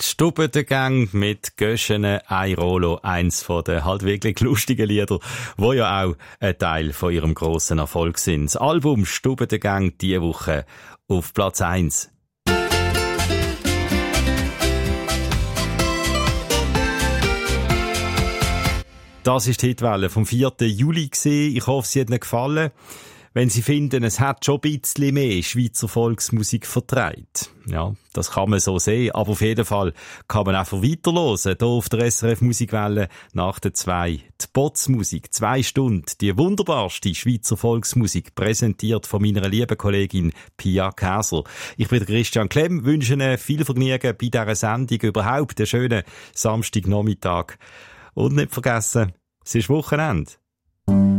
Stubendengang mit Göschene Eirolo, eins von den halt wirklich lustigen Lieder, wo ja auch ein Teil von ihrem grossen Erfolg sind. Das Album Stubendengang diese Woche auf Platz 1. Das ist die Hitwelle vom 4. Juli gewesen. Ich hoffe, sie hat Ihnen gefallen. Wenn Sie finden, es hat schon ein bisschen mehr Schweizer Volksmusik vertreibt. Ja, das kann man so sehen. Aber auf jeden Fall kann man einfach weiterhören. Hier auf der SRF Musikwelle nach der 2. Die Botsmusik. 2 Stunden. Die wunderbarste Schweizer Volksmusik. Präsentiert von meiner lieben Kollegin Pia Käser. Ich bin Christian Klemm. Wünsche Ihnen viel Vergnügen bei dieser Sendung. Überhaupt einen schönen Samstagnachmittag. Und nicht vergessen, es ist Wochenende.